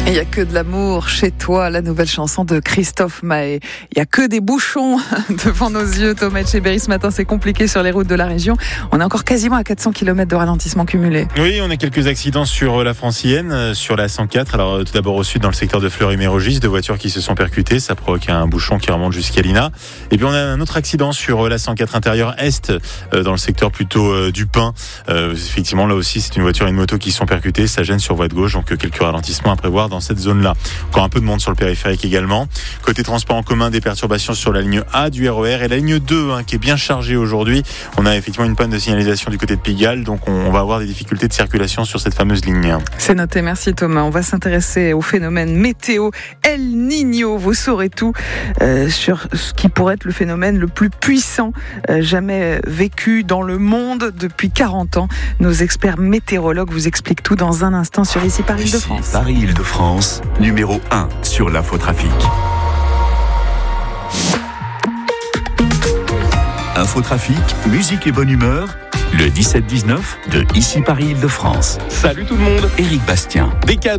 Il n'y a que de l'amour chez toi, la nouvelle chanson de Christophe Maé. Il n'y a que des bouchons devant nos yeux. Thomas Etcheberry, ce matin, c'est compliqué sur les routes de la région. On est encore quasiment à 400 km de ralentissement cumulé. Oui, on a quelques accidents sur la francilienne, sur la 104. Alors, tout d'abord au sud, dans le secteur de Fleury-Mérogis, deux voitures qui se sont percutées. Ça provoque un bouchon qui remonte jusqu'à Lina. Et puis, on a un autre accident sur la 104 intérieure est, dans le secteur plutôt du Pin. Effectivement, là aussi, c'est une voiture et une moto qui sont percutées. Ça gêne sur voie de gauche, donc quelques ralentissements à prévoir dans cette zone-là. Encore un peu de monde sur le périphérique également. Côté transport en commun, des perturbations sur la ligne A du RER et la ligne 2 qui est bien chargée aujourd'hui. On a effectivement une panne de signalisation du côté de Pigalle, donc on va avoir des difficultés de circulation sur cette fameuse ligne. C'est noté, merci Thomas. On va s'intéresser au phénomène météo El Niño. Vous saurez tout sur ce qui pourrait être le phénomène le plus puissant jamais vécu dans le monde depuis 40 ans. Nos experts météorologues vous expliquent tout dans un instant sur Ici Paris-Île-de-France. Paris-Île-de-France, numéro 1 sur l'infotrafic. Infotrafic, musique et bonne humeur, le 17-19 de Ici Paris-Île-de-France. Salut tout le monde. Éric Bastien.